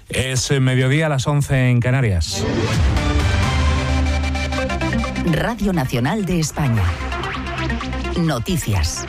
Es mediodía, a las 11 en Canarias. Radio Nacional de España. Noticias.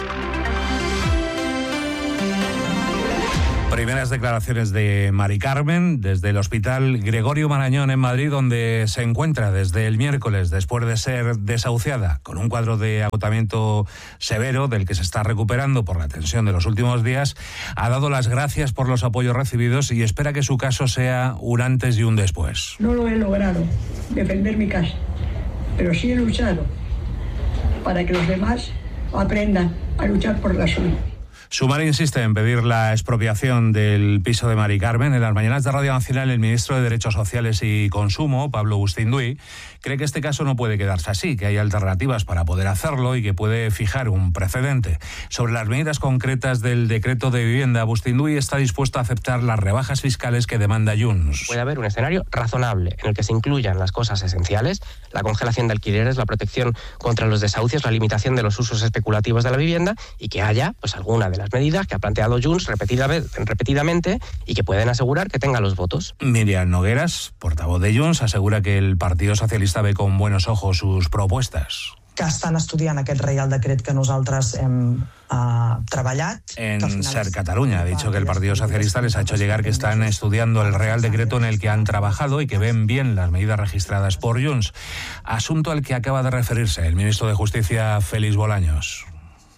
Primeras declaraciones de Mari Carmen desde el Hospital Gregorio Marañón en Madrid, donde se encuentra desde el miércoles después de ser desahuciada con un cuadro de agotamiento severo del que se está recuperando por la tensión de los últimos días. Ha dado las gracias por los apoyos recibidos y espera que su caso sea un antes y un después. No lo he logrado defender mi casa, pero sí he luchado para que los demás aprendan a luchar por la suya. Sumar insiste en pedir la expropiación del piso de Mari Carmen. En las mañanas de Radio Nacional, el ministro de Derechos Sociales y Consumo, Pablo Bustinduy, cree que este caso no puede quedarse así, que hay alternativas para poder hacerlo y que puede fijar un precedente. Sobre las medidas concretas del decreto de vivienda, Bustinduy está dispuesto a aceptar las rebajas fiscales que demanda Junts. Puede haber un escenario razonable en el que se incluyan las cosas esenciales, la congelación de alquileres, la protección contra los desahucios, la limitación de los usos especulativos de la vivienda y que haya alguna de las medidas que ha planteado Junts repetidamente y que pueden asegurar que tenga los votos. Míriam Nogueras, portavoz de Junts, asegura que el Partido Socialista ve con buenos ojos sus propuestas. Que estan estudiant aquest Reial Decret que nosaltres hem treballat. En Ser Catalunya ha dicho que el Partido Socialista les ha hecho llegar que están estudiando el Real Decreto en el que han trabajado y que ven bien las medidas registradas por Junts. Asunto al que acaba de referirse el ministro de Justicia, Félix Bolaños.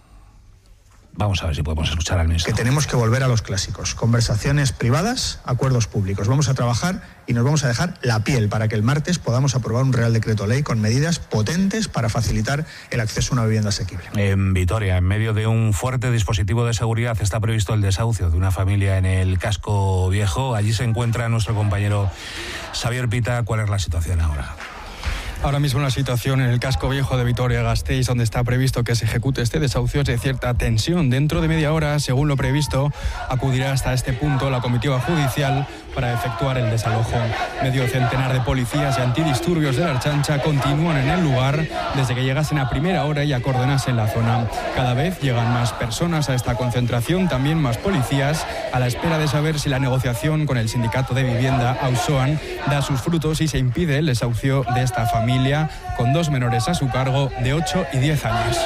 Vamos a ver si podemos escuchar al ministro. Que tenemos que volver a los clásicos. Conversaciones privadas, acuerdos públicos. Vamos a trabajar y nos vamos a dejar la piel para que el martes podamos aprobar un Real Decreto Ley con medidas potentes para facilitar el acceso a una vivienda asequible. En Vitoria, en medio de un fuerte dispositivo de seguridad, está previsto el desahucio de una familia en el Casco Viejo. Allí se encuentra nuestro compañero Xavier Pita. ¿Cuál es la situación ahora? Ahora mismo la situación en el Casco Viejo de Vitoria-Gasteiz, donde está previsto que se ejecute este desahucio, es de cierta tensión. Dentro de media hora, según lo previsto, acudirá hasta este punto la comitiva judicial para efectuar el desalojo. Medio centenar de policías y antidisturbios de la Ertzaintza continúan en el lugar desde que llegasen a primera hora y acordonasen la zona. Cada vez llegan más personas a esta concentración, también más policías, a la espera de saber si la negociación con el sindicato de vivienda, Auzoan, da sus frutos y se impide el desahucio de esta familia con dos menores a su cargo de 8 y 10 años.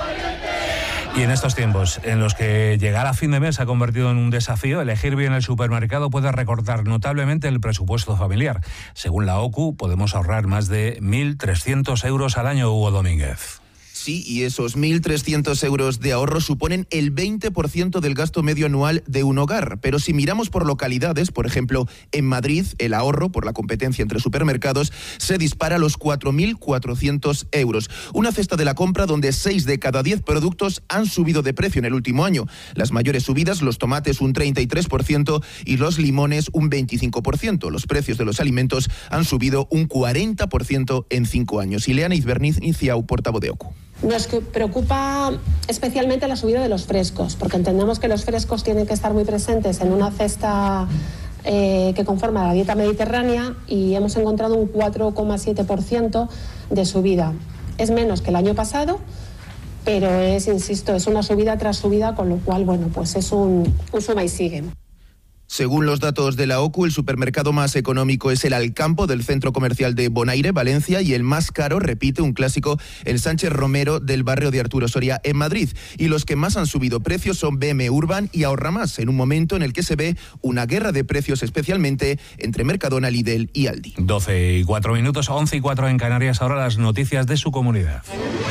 Y en estos tiempos en los que llegar a fin de mes se ha convertido en un desafío, elegir bien el supermercado puede recortar notablemente el presupuesto familiar. Según la OCU, podemos ahorrar más de 1.300 euros al año, Hugo Domínguez. Sí, y esos 1.300 euros de ahorro suponen el 20% del gasto medio anual de un hogar. Pero si miramos por localidades, por ejemplo, en Madrid, el ahorro por la competencia entre supermercados se dispara a los 4.400 euros. Una cesta de la compra donde 6 de cada 10 productos han subido de precio en el último año. Las mayores subidas, los tomates un 33% y los limones un 25%. Los precios de los alimentos han subido un 40% en 5 años. Ileana Izberniz-Ciau, portavoz de OCU. Nos preocupa especialmente la subida de los frescos, porque entendemos que los frescos tienen que estar muy presentes en una cesta que conforma la dieta mediterránea y hemos encontrado un 4,7% de subida. Es menos que el año pasado, pero es una subida tras subida, con lo cual, es un suma y sigue. Según los datos de la OCU, el supermercado más económico es el Alcampo del centro comercial de Bonaire, Valencia, y el más caro, repite un clásico, el Sánchez Romero del barrio de Arturo Soria en Madrid. Y los que más han subido precios son BM Urban y Ahorra Más, en un momento en el que se ve una guerra de precios, especialmente entre Mercadona, Lidl y Aldi. 12:04, 11:04 en Canarias. Ahora las noticias de su comunidad.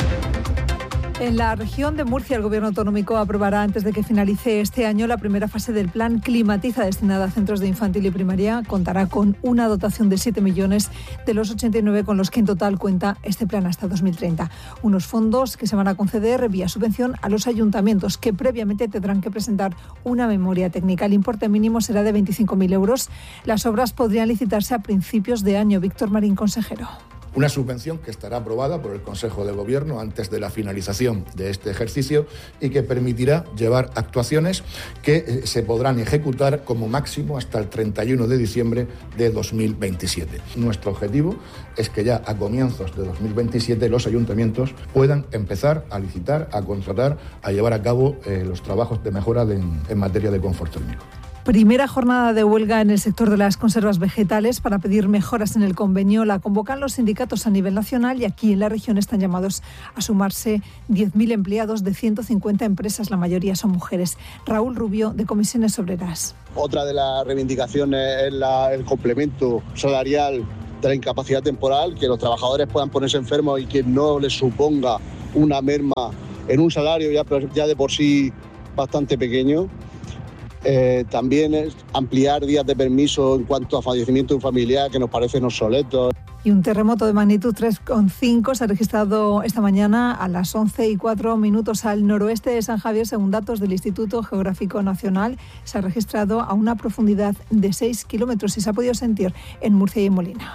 En la región de Murcia, el Gobierno autonómico aprobará antes de que finalice este año la primera fase del plan Climatiza destinada a centros de infantil y primaria. Contará con una dotación de 7 millones de los 89 con los que en total cuenta este plan hasta 2030. Unos fondos que se van a conceder vía subvención a los ayuntamientos, que previamente tendrán que presentar una memoria técnica. El importe mínimo será de 25.000 euros. Las obras podrían licitarse a principios de año. Víctor Marín, consejero. Una subvención que estará aprobada por el Consejo de Gobierno antes de la finalización de este ejercicio y que permitirá llevar actuaciones que se podrán ejecutar como máximo hasta el 31 de diciembre de 2027. Nuestro objetivo es que ya a comienzos de 2027 los ayuntamientos puedan empezar a licitar, a contratar, a llevar a cabo los trabajos de mejora en materia de confort térmico. Primera jornada de huelga en el sector de las conservas vegetales para pedir mejoras en el convenio. La convocan los sindicatos a nivel nacional y aquí en la región están llamados a sumarse 10.000 empleados de 150 empresas, la mayoría son mujeres. Raúl Rubio, de Comisiones Obreras. Otra de las reivindicaciones es el complemento salarial de la incapacidad temporal, que los trabajadores puedan ponerse enfermos y que no les suponga una merma en un salario ya de por sí bastante pequeño. También es ampliar días de permiso en cuanto a fallecimiento de un familiar, que nos parecen obsoletos. Y un terremoto de magnitud 3,5 se ha registrado esta mañana a las 11:04 al noroeste de San Javier, según datos del Instituto Geográfico Nacional. Se ha registrado a una profundidad de 6 kilómetros y se ha podido sentir en Murcia y en Molina.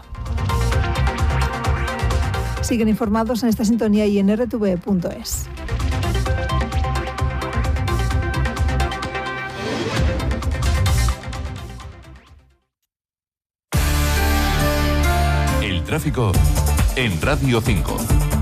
Siguen informados en esta sintonía y en rtv.es. Tráfico en Radio 5.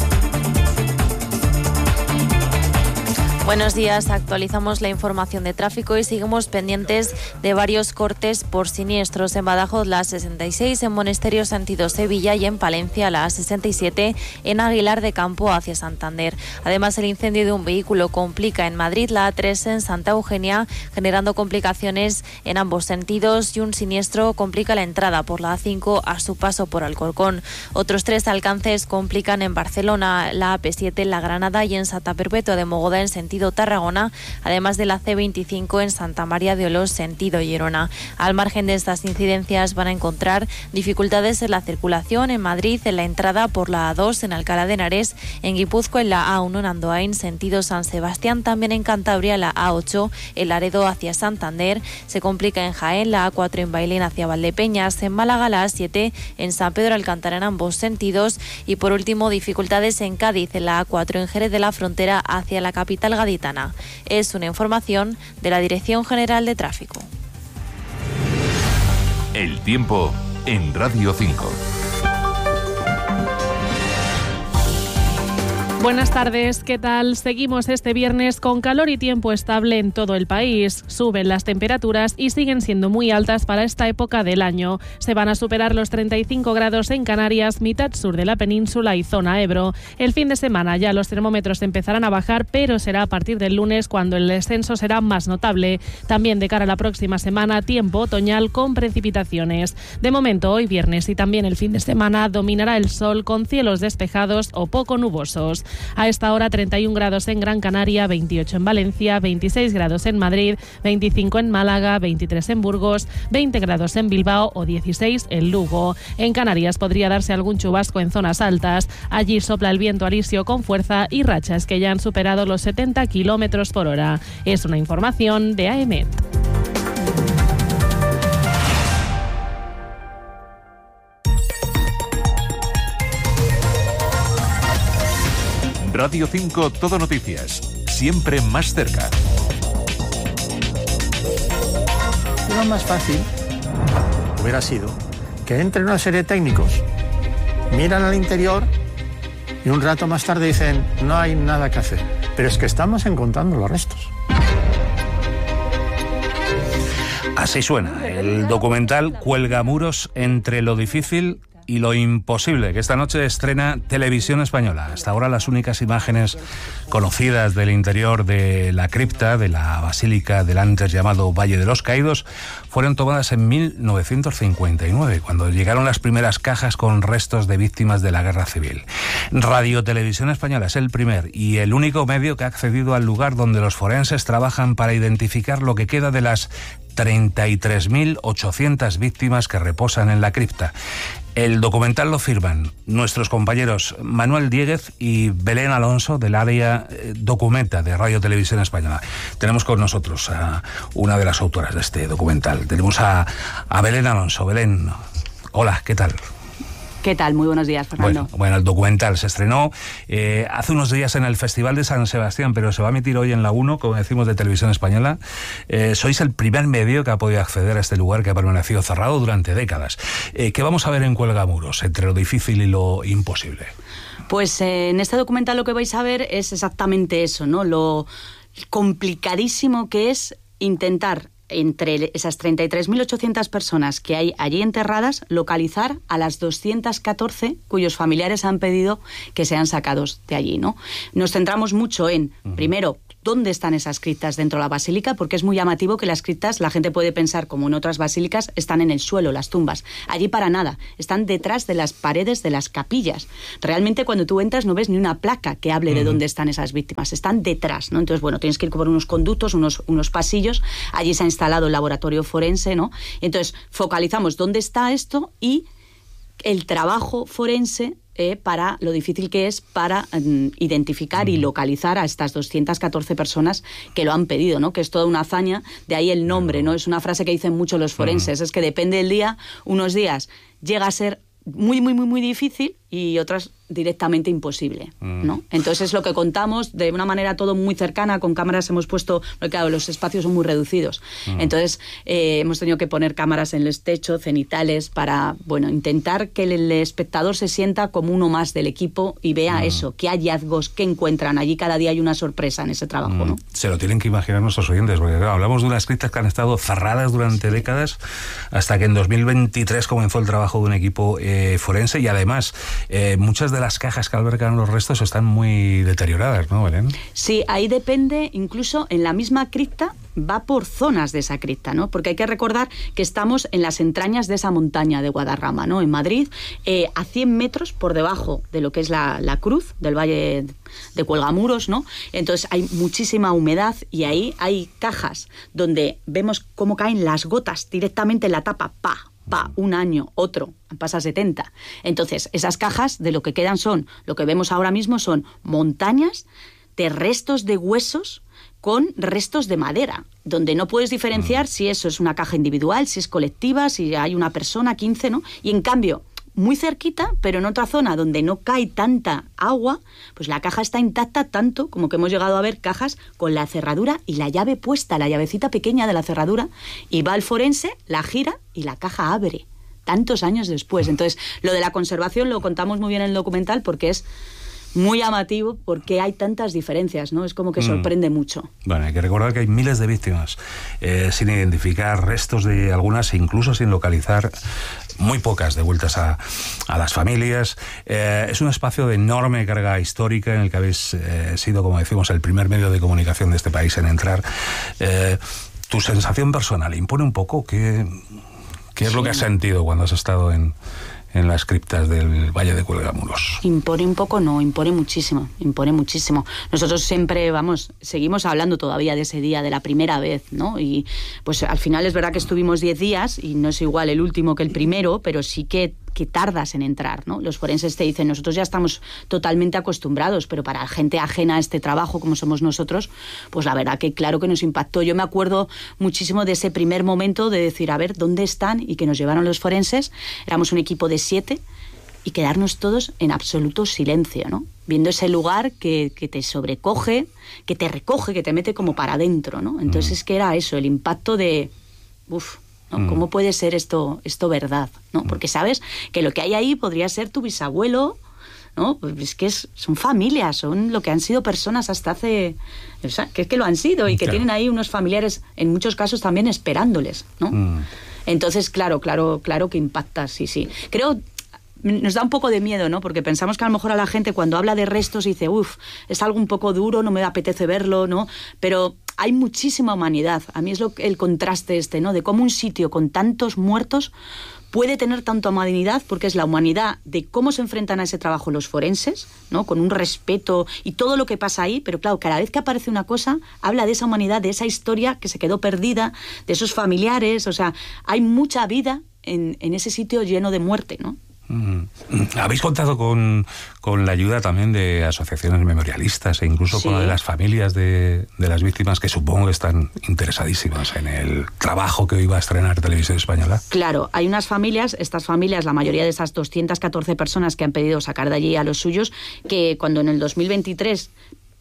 Buenos días, actualizamos la información de tráfico y seguimos pendientes de varios cortes por siniestros. En Badajoz, la A66, en Monesterio sentido Sevilla y en Palencia, la A67, en Aguilar de Campo hacia Santander. Además, el incendio de un vehículo complica en Madrid la A3 en Santa Eugenia, generando complicaciones en ambos sentidos, y un siniestro complica la entrada por la A5 a su paso por Alcorcón. Otros 3 alcances complican en Barcelona, la AP7 en La Granada y en Santa Perpetua de Mogoda en sentido Tarragona, además de la C25 en Santa María de Olós, sentido Girona. Al margen de estas incidencias van a encontrar dificultades en la circulación en Madrid, en la entrada por la A2 en Alcalá de Henares, en Guipúzcoa en la A1 en Andoain, sentido San Sebastián, también en Cantabria la A8 en Laredo hacia Santander, se complica en Jaén la A4 en Bailén hacia Valdepeñas, en Málaga la A7 en San Pedro Alcántara en ambos sentidos, y por último dificultades en Cádiz en la A4 en Jerez de la Frontera hacia la capital gaditana. Es una información de la Dirección General de Tráfico. El tiempo en Radio 5. Buenas tardes, ¿qué tal? Seguimos este viernes con calor y tiempo estable en todo el país. Suben las temperaturas y siguen siendo muy altas para esta época del año. Se van a superar los 35 grados en Canarias, mitad sur de la península y zona Ebro. El fin de semana ya los termómetros empezarán a bajar, pero será a partir del lunes cuando el descenso será más notable. También de cara a la próxima semana, tiempo otoñal con precipitaciones. De momento, hoy viernes y también el fin de semana dominará el sol con cielos despejados o poco nubosos. A esta hora 31 grados en Gran Canaria, 28 en Valencia, 26 grados en Madrid, 25 en Málaga, 23 en Burgos, 20 grados en Bilbao o 16 en Lugo. En Canarias podría darse algún chubasco en zonas altas. Allí sopla el viento alisio con fuerza y rachas que ya han superado los 70 kilómetros por hora. Es una información de AEMET. Radio 5 Todo Noticias, siempre más cerca. Lo más fácil hubiera sido que entre una serie de técnicos, miran al interior y un rato más tarde dicen no hay nada que hacer. Pero es que estamos encontrando los restos. Así suena el documental Cuelga muros entre lo difícil y lo imposible, que esta noche estrena Televisión Española. Hasta ahora las únicas imágenes conocidas del interior de la cripta de la Basílica del antes llamado Valle de los Caídos fueron tomadas en 1959, cuando llegaron las primeras cajas con restos de víctimas de la Guerra Civil. Radio Televisión Española es el primer y el único medio que ha accedido al lugar donde los forenses trabajan para identificar lo que queda de las 33.800 víctimas que reposan en la cripta. El documental lo firman nuestros compañeros Manuel Dieguez y Belén Alonso del área Documenta de Radio Televisión Española. Tenemos con nosotros a una de las autoras de este documental. Tenemos a Belén Alonso. Belén, hola, ¿qué tal? ¿Qué tal? Muy buenos días, Fernando. Bueno, el documental se estrenó hace unos días en el Festival de San Sebastián, pero se va a emitir hoy en la 1, como decimos, de Televisión Española. Sois el primer medio que ha podido acceder a este lugar que ha permanecido cerrado durante décadas. ¿Qué vamos a ver en Cuelgamuros, entre lo difícil y lo imposible? Pues en este documental lo que vais a ver es exactamente eso, ¿no? Lo complicadísimo que es intentar entre esas 33.800 personas que hay allí enterradas, localizar a las 214 cuyos familiares han pedido que sean sacados de allí, ¿no? Nos centramos mucho en, primero, dónde están esas criptas dentro de la basílica, porque es muy llamativo que las criptas, la gente puede pensar, como en otras basílicas, están en el suelo, las tumbas. Allí para nada, están detrás de las paredes de las capillas. Realmente cuando tú entras no ves ni una placa que hable de dónde están esas víctimas, están detrás, ¿no? Entonces, bueno, tienes que ir por unos conductos, unos pasillos, allí se ha instalado el laboratorio forense, ¿no? Entonces, focalizamos dónde está esto y el trabajo forense para lo difícil que es para identificar y localizar a estas 214 personas que lo han pedido, ¿no? Que es toda una hazaña, de ahí el nombre, ¿no? Es una frase que dicen mucho los forenses, es que depende del día, unos días llega a ser muy, muy, muy, muy difícil y otras directamente imposible, ¿no? Entonces es lo que contamos de una manera todo muy cercana, con cámaras hemos puesto, porque claro, los espacios son muy reducidos, entonces hemos tenido que poner cámaras en los techos, cenitales, para, bueno, intentar que el espectador se sienta como uno más del equipo y vea eso, qué hallazgos, qué encuentran, allí cada día hay una sorpresa en ese trabajo, ¿no? Se lo tienen que imaginar nuestros oyentes, porque claro, hablamos de unas criptas que han estado cerradas durante décadas, hasta que en 2023 comenzó el trabajo de un equipo forense, y además muchas de las cajas que albergan los restos están muy deterioradas, ¿no, Belén? Sí, ahí depende, incluso en la misma cripta va por zonas de esa cripta, ¿no? Porque hay que recordar que estamos en las entrañas de esa montaña de Guadarrama, ¿no? En Madrid, a 100 metros por debajo de lo que es la cruz del Valle de Cuelgamuros, ¿no? Entonces hay muchísima humedad y ahí hay cajas donde vemos cómo caen las gotas directamente en la tapa, un año, otro, pasa 70. Entonces, esas cajas de lo que quedan lo que vemos ahora mismo son montañas de restos de huesos con restos de madera, donde no puedes diferenciar si eso es una caja individual, si es colectiva, si hay una persona, 15, ¿no? Y en cambio, muy cerquita, pero en otra zona donde no cae tanta agua, pues la caja está intacta, tanto como que hemos llegado a ver cajas con la cerradura y la llave puesta, la llavecita pequeña de la cerradura, y va el forense, la gira y la caja abre, tantos años después. Entonces, lo de la conservación lo contamos muy bien en el documental porque es muy llamativo, porque hay tantas diferencias, ¿no? Es como que sorprende mucho. Bueno, hay que recordar que hay miles de víctimas sin identificar, restos de algunas incluso sin localizar, muy pocas devueltas a las familias. Es un espacio de enorme carga histórica en el que habéis sido, como decimos, el primer medio de comunicación de este país en entrar. ¿Tu sensación personal impone un poco? ¿Qué es lo que has sentido cuando has estado en las criptas del Valle de Cuelgamuros? Impone un poco, no, impone muchísimo. Nosotros siempre, seguimos hablando todavía de ese día, de la primera vez, ¿no? Y pues al final es verdad que estuvimos 10 días y no es igual el último que el primero, pero sí que tardas en entrar, ¿no? Los forenses te dicen, nosotros ya estamos totalmente acostumbrados, pero para gente ajena a este trabajo, como somos nosotros, pues la verdad que claro que nos impactó. Yo me acuerdo muchísimo de ese primer momento de decir, a ver, ¿dónde están? Y que nos llevaron los forenses, éramos un equipo de 7, y quedarnos todos en absoluto silencio, ¿no? Viendo ese lugar que te sobrecoge, que te recoge, que te mete como para adentro, ¿no? Entonces es que era eso, el impacto de, ¿no? ¿Cómo puede ser esto verdad? ¿No? Porque sabes que lo que hay ahí podría ser tu bisabuelo, ¿no? Pues es que son familias, son lo que han sido personas hasta hace... O sea, que es que lo han sido y que tienen ahí unos familiares, en muchos casos también esperándoles, ¿no? Entonces, claro que impacta, sí. Creo... Nos da un poco de miedo, ¿no? Porque pensamos que a lo mejor a la gente cuando habla de restos dice, es algo un poco duro, no me apetece verlo, ¿no? Pero hay muchísima humanidad. A mí es el contraste ¿no? De cómo un sitio con tantos muertos puede tener tanta humanidad, porque es la humanidad de cómo se enfrentan a ese trabajo los forenses, ¿no? Con un respeto y todo lo que pasa ahí, pero claro, cada vez que aparece una cosa, habla de esa humanidad, de esa historia que se quedó perdida, de esos familiares, o sea, hay mucha vida en ese sitio lleno de muerte, ¿no? Habéis contado con la ayuda también de asociaciones memorialistas e incluso con la de las familias de las víctimas, que supongo que están interesadísimas en el trabajo que hoy va a estrenar Televisión Española. Claro, hay unas familias, estas familias, la mayoría de esas 214 personas que han pedido sacar de allí a los suyos, que cuando en el 2023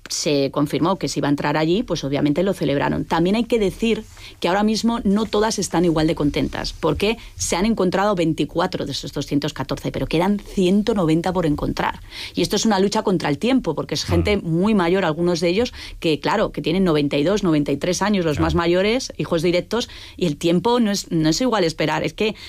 se confirmó que se iba a entrar allí, pues obviamente lo celebraron. También hay que decir que ahora mismo no todas están igual de contentas, porque se han encontrado 24 de esos 214, pero quedan 190 por encontrar. Y esto es una lucha contra el tiempo, porque es gente muy mayor, algunos de ellos, que claro, que tienen 92, 93 años, los más mayores, hijos directos, y el tiempo no es igual esperar. Es que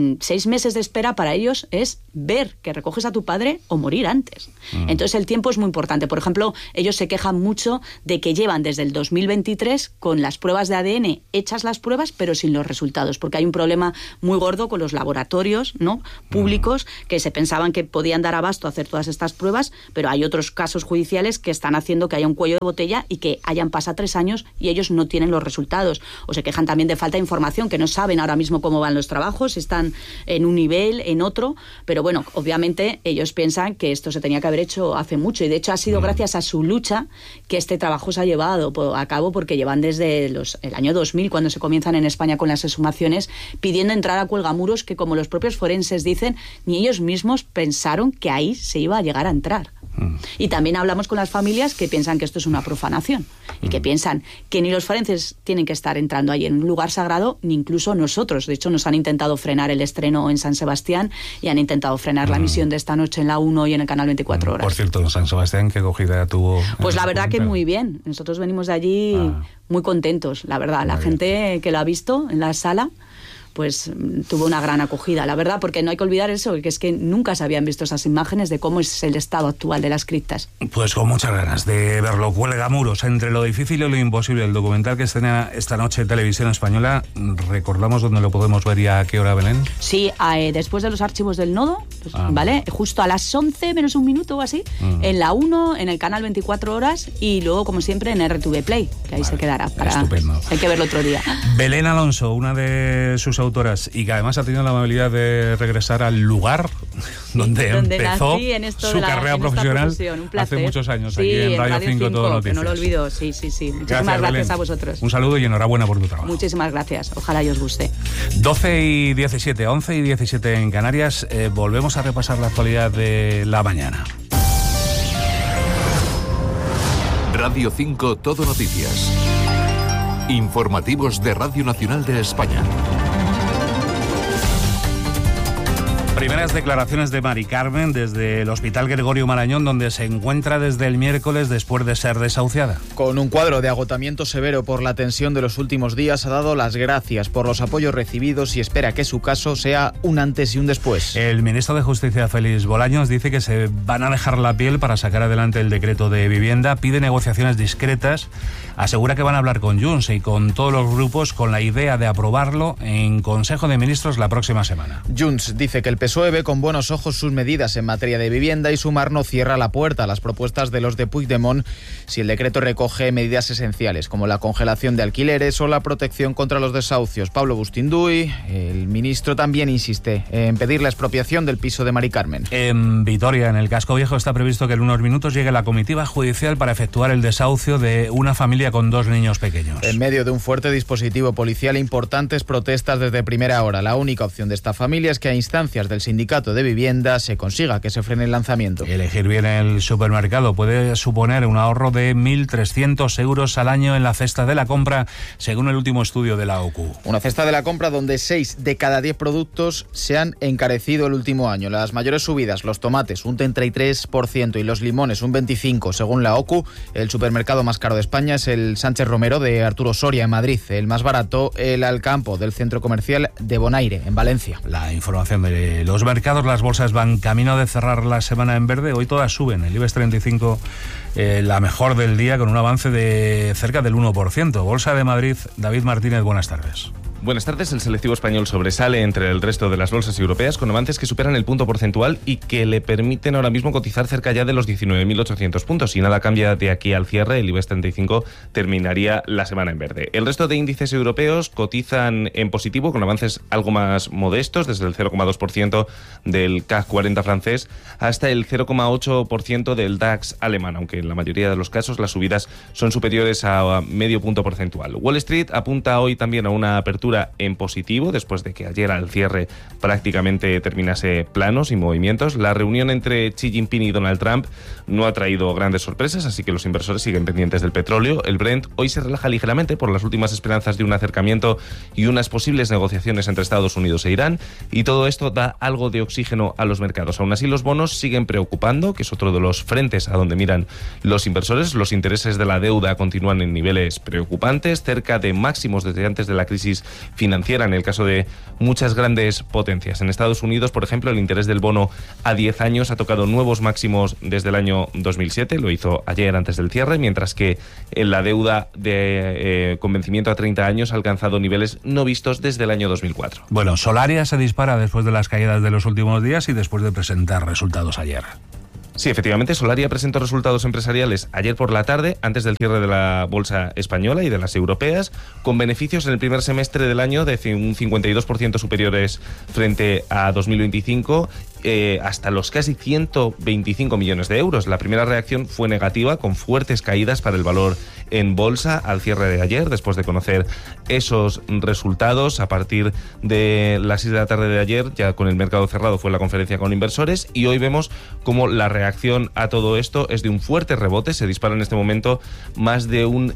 6 meses de espera para ellos es ver que recoges a tu padre o morir antes. Entonces el tiempo es muy importante. Por ejemplo, ellos se quejan mucho de que llevan desde el 2023 con las pruebas de ADN hechas las pruebas, pero sin los resultados, porque hay un problema muy gordo con los laboratorios, ¿no?, públicos, que se pensaban que podían dar abasto a hacer todas estas pruebas, pero hay otros casos judiciales que están haciendo que haya un cuello de botella y que hayan pasado 3 años y ellos no tienen los resultados. O se quejan también de falta de información, que no saben ahora mismo cómo van los trabajos, si están en un nivel, en otro, pero bueno, obviamente ellos piensan que esto se tenía que haber hecho hace mucho, y de hecho ha sido gracias a su lucha que este trabajo se ha llevado a cabo, porque llevan desde el año 2000, cuando se comienzan en España con las exhumaciones, pidiendo entrar a cuelgamuros que, como los propios forenses dicen, ni ellos mismos pensaron que ahí se iba a llegar a entrar. Y también hablamos con las familias que piensan que esto es una profanación y que piensan que ni los forenses tienen que estar entrando ahí en un lugar sagrado, ni incluso nosotros. De hecho, nos han intentado frenar el estreno en San Sebastián y han intentado frenar la emisión de esta noche en la 1 y en el canal 24 Horas. Por cierto, San Sebastián, ¿qué acogida tuvo? Pues la verdad que muy bien. Nosotros venimos de allí muy contentos, la verdad. La gente que lo ha visto en la sala, pues tuvo una gran acogida, la verdad, porque no hay que olvidar eso, que es que nunca se habían visto esas imágenes de cómo es el estado actual de las criptas. Pues con muchas ganas de verlo. Cuelgamuros, entre lo difícil y lo imposible, el documental que estrena esta noche en Televisión Española. ¿Recordamos dónde lo podemos ver y a qué hora, Belén? Sí, después de los archivos del Nodo, ¿vale? Justo a las 11 menos un minuto o así, en la 1, en el canal 24 Horas, y luego, como siempre, en RTV Play, que ahí se quedará. Estupendo. Hay que verlo otro día. Belén Alonso, una de sus autoras, y que además ha tenido la amabilidad de regresar al lugar donde empezó su carrera profesional hace muchos años, aquí en Radio 5 Todo Noticias. Que no lo olvido, sí. Muchísimas gracias a vosotros. Un saludo y enhorabuena por tu trabajo. Muchísimas gracias, ojalá y os guste. 12 y 17, 11 y 17 en Canarias. Volvemos a repasar la actualidad de la mañana. Radio 5 Todo Noticias. Informativos de Radio Nacional de España. Primeras declaraciones de Mari Carmen desde el Hospital Gregorio Marañón, donde se encuentra desde el miércoles después de ser desahuciada. Con un cuadro de agotamiento severo por la tensión de los últimos días, ha dado las gracias por los apoyos recibidos y espera que su caso sea un antes y un después. El ministro de Justicia, Félix Bolaños, dice que se van a dejar la piel para sacar adelante el decreto de vivienda, pide negociaciones discretas, asegura que van a hablar con Junts y con todos los grupos con la idea de aprobarlo en Consejo de Ministros la próxima semana. Junts dice que el PSOE ve con buenos ojos sus medidas en materia de vivienda y Sumar no cierra la puerta a las propuestas de los de Puigdemont si el decreto recoge medidas esenciales como la congelación de alquileres o la protección contra los desahucios. Pablo Bustinduy, el ministro, también insiste en pedir la expropiación del piso de Mari Carmen. En Vitoria, en el Casco Viejo, está previsto que en unos minutos llegue la comitiva judicial para efectuar el desahucio de una familia con 2 niños pequeños. En medio de un fuerte dispositivo policial e importantes protestas desde primera hora, la única opción de esta familia es que a instancias del sindicato de vivienda se consiga que se frene el lanzamiento. Elegir bien el supermercado puede suponer un ahorro de 1.300 euros al año en la cesta de la compra, según el último estudio de la OCU. Una cesta de la compra donde 6 de cada 10 productos se han encarecido el último año. Las mayores subidas, los tomates un 33% y los limones un 25%, según la OCU. El supermercado más caro de España es el Sánchez Romero de Arturo Soria en Madrid. El más barato, el Alcampo del centro comercial de Bonaire en Valencia. La información de los mercados, las bolsas van camino de cerrar la semana en verde. Hoy todas suben. El IBEX 35, la mejor del día, con un avance de cerca del 1%. Bolsa de Madrid, David Martínez, buenas tardes. Buenas tardes. El selectivo español sobresale entre el resto de las bolsas europeas con avances que superan el punto porcentual y que le permiten ahora mismo cotizar cerca ya de los 19.800 puntos. Si nada cambia de aquí al cierre, el IBEX 35 terminaría la semana en verde. El resto de índices europeos cotizan en positivo con avances algo más modestos, desde el 0,2% del CAC 40 francés hasta el 0,8% del DAX alemán, aunque en la mayoría de los casos las subidas son superiores a medio punto porcentual. Wall Street apunta hoy también a una apertura apertura en positivo, después de que ayer al cierre prácticamente terminase planos y movimientos. La reunión entre Xi Jinping y Donald Trump no ha traído grandes sorpresas, así que los inversores siguen pendientes del petróleo. El Brent hoy se relaja ligeramente por las últimas esperanzas de un acercamiento y unas posibles negociaciones entre Estados Unidos e Irán, y todo esto da algo de oxígeno a los mercados. Aún así, los bonos siguen preocupando, que es otro de los frentes a donde miran los inversores. Los intereses de la deuda continúan en niveles preocupantes, cerca de máximos desde antes de la crisis financiera en el caso de muchas grandes potencias. En Estados Unidos, por ejemplo, el interés del bono a 10 años ha tocado nuevos máximos desde el año 2007, lo hizo ayer antes del cierre, mientras que en la deuda de con vencimiento a 30 años ha alcanzado niveles no vistos desde el año 2004. Bueno, Solaria se dispara después de las caídas de los últimos días y después de presentar resultados ayer. Sí, efectivamente, Solaria presentó resultados empresariales ayer por la tarde, antes del cierre de la bolsa española y de las europeas, con beneficios en el primer semestre del año de un 52% superiores frente a 2025, hasta los casi 125 millones de euros. La primera reacción fue negativa, con fuertes caídas para el valor en bolsa al cierre de ayer, después de conocer esos resultados. A partir de las 6 de la tarde de ayer, ya con el mercado cerrado, fue la conferencia con inversores, y hoy vemos cómo la reacción a todo esto es de un fuerte rebote. Se dispara en este momento más de un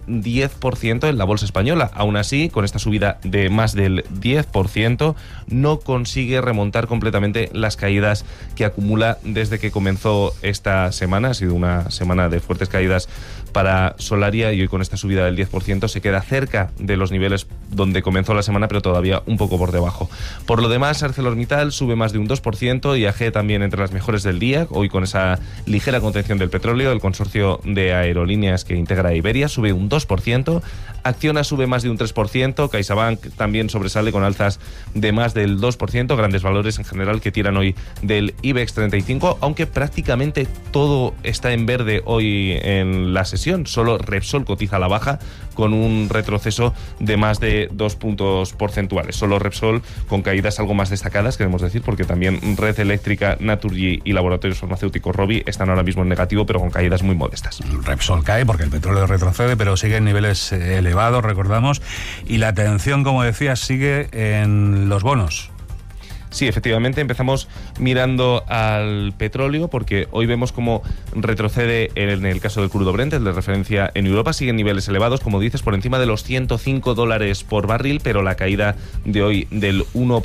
10% en la bolsa española. Aún así, con esta subida de más del 10%, no consigue remontar completamente las caídas que acumula desde que comenzó esta semana. Ha sido una semana de fuertes caídas para Solaria, y hoy con esta subida del 10% se queda cerca de los niveles donde comenzó la semana, pero todavía un poco por debajo. Por lo demás, ArcelorMittal sube más de un 2%, IAG también entre las mejores del día, hoy con esa ligera contención del petróleo. El consorcio de aerolíneas que integra a Iberia sube un 2%, Acciona sube más de un 3%, CaixaBank también sobresale con alzas de más del 2%, grandes valores en general que tiran hoy del IBEX 35, aunque prácticamente todo está en verde hoy en la sesión. Solo Repsol cotiza a la baja con un retroceso de más de 2 puntos porcentuales. Solo Repsol con caídas algo más destacadas, queremos decir, porque también Red Eléctrica, Naturgy y Laboratorios Farmacéuticos Rovi están ahora mismo en negativo, pero con caídas muy modestas. Repsol cae porque el petróleo retrocede, pero sigue en niveles elevados, recordamos, y la atención, como decías, sigue en los bonos. Sí, efectivamente, empezamos mirando al petróleo, porque hoy vemos cómo retrocede en el caso del crudo Brent, el de referencia en Europa, sigue en niveles elevados, como dices, por encima de los $105 por barril, pero la caída de hoy del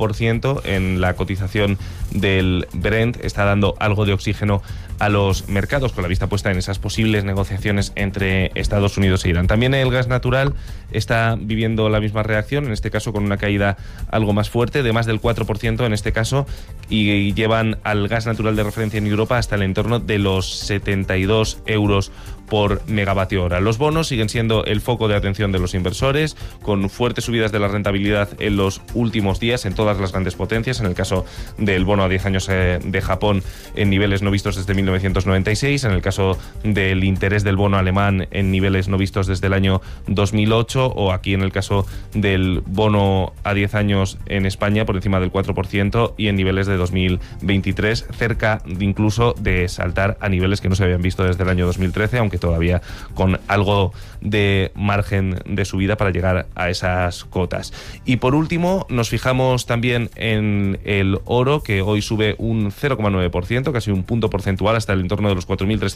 1% en la cotización del Brent está dando algo de oxígeno a los mercados, con la vista puesta en esas posibles negociaciones entre Estados Unidos e Irán. También el gas natural está viviendo la misma reacción, en este caso con una caída algo más fuerte, de más del 4% en este caso, y llevan al gas natural de referencia en Europa hasta el entorno de los 72 euros por megavatio hora. Los bonos siguen siendo el foco de atención de los inversores, con fuertes subidas de la rentabilidad en los últimos días en todas las grandes potencias. En el caso del bono a 10 años de Japón, en niveles no vistos desde 1996. En el caso del interés del bono alemán, en niveles no vistos desde el año 2008. O aquí en el caso del bono a 10 años en España, por encima del 4%, y en niveles de 2023, cerca incluso de saltar a niveles que no se habían visto desde el año 2013, aunque todavía con algo de margen de subida para llegar a esas cotas. Y por último, nos fijamos también en el oro, que hoy sube un 0,9%, casi un punto porcentual, hasta el entorno de los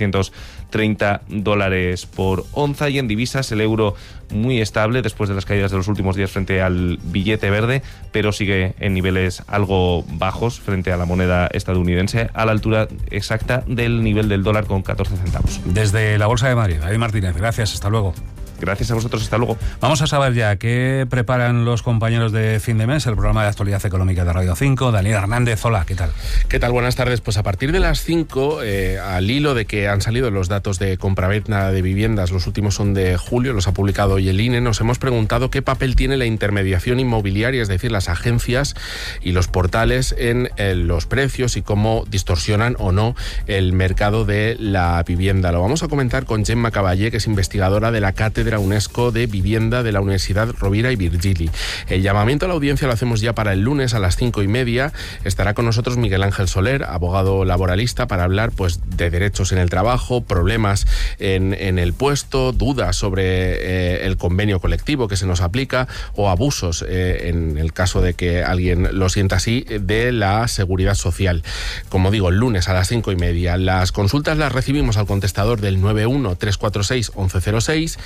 $4.330 por onza. Y en divisas, el euro muy estable después de las caídas de los últimos días frente al billete verde, pero sigue en niveles algo bajos frente a la moneda estadounidense, a la altura exacta del nivel del dólar con 14 centavos. Desde la Bolsa de Madrid, David Martínez, gracias, hasta luego. Gracias a vosotros, hasta luego. Vamos a saber ya qué preparan los compañeros de fin de mes, el programa de actualidad económica de Radio 5. Daniel Hernández, hola, ¿qué tal? ¿Qué tal? Buenas tardes. Pues a partir de las 5, al hilo de que han salido los datos de compraventa de viviendas, los últimos son de julio, los ha publicado hoy el INE, nos hemos preguntado qué papel tiene la intermediación inmobiliaria, es decir, las agencias y los portales en los precios y cómo distorsionan o no el mercado de la vivienda. Lo vamos a comentar con Gemma Caballé, que es investigadora de la Cátedra cátedra UNESCO de Vivienda de la Universidad Rovira y Virgili. El llamamiento a la audiencia lo hacemos ya para el lunes a las 5:30. Estará con nosotros Miguel Ángel Soler, abogado laboralista, para hablar pues de derechos en el trabajo, problemas en el puesto, dudas sobre el convenio colectivo que se nos aplica o abusos, en el caso de que alguien lo sienta así, de la seguridad social. Como digo, el lunes a las 5:30. Las consultas las recibimos al contestador del 91-346-1106,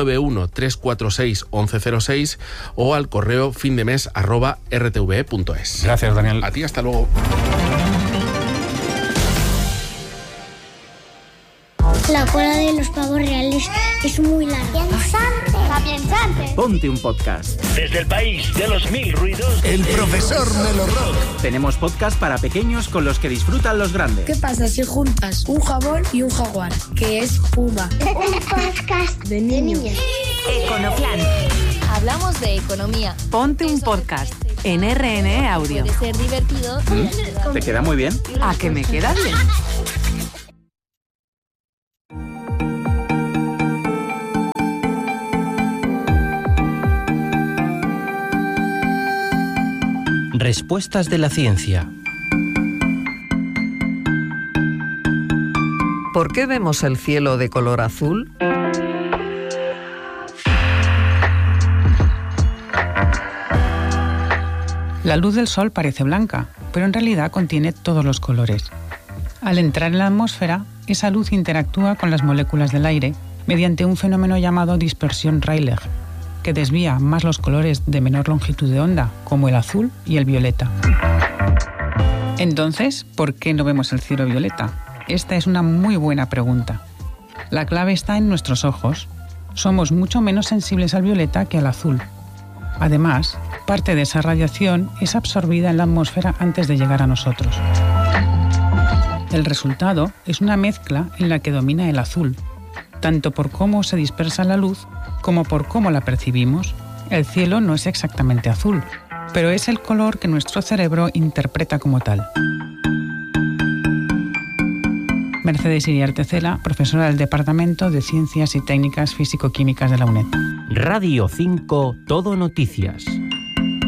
91-346-1106 o al correo findemes@rtve.es. Gracias, Daniel. A ti, hasta luego. La cola de los pavos reales es muy larga. ¡Piensante! Ponte un podcast. Desde el país de los mil ruidos, El profesor Melorrock. Tenemos podcast para pequeños con los que disfrutan los grandes. ¿Qué pasa si juntas un jabón y un jaguar? Que es Puma. Un podcast de niños. Econoplan. Hablamos de economía. Ponte un podcast en RNE Audio. Puede ser divertido. ¿Te queda muy bien? ¿A que me queda bien? Respuestas de la ciencia. ¿Por qué vemos el cielo de color azul? La luz del sol parece blanca, pero en realidad contiene todos los colores. Al entrar en la atmósfera, esa luz interactúa con las moléculas del aire mediante un fenómeno llamado dispersión Rayleigh, que desvía más los colores de menor longitud de onda, como el azul y el violeta. Entonces, ¿por qué no vemos el cielo violeta? Esta es una muy buena pregunta. La clave está en nuestros ojos. Somos mucho menos sensibles al violeta que al azul. Además, parte de esa radiación es absorbida en la atmósfera antes de llegar a nosotros. El resultado es una mezcla en la que domina el azul, tanto por cómo se dispersa la luz como por cómo la percibimos. El cielo no es exactamente azul, pero es el color que nuestro cerebro interpreta como tal. Mercedes Iriarte Cela, profesora del Departamento de Ciencias y Técnicas Físico-Químicas de la UNED. Radio 5 Todo Noticias.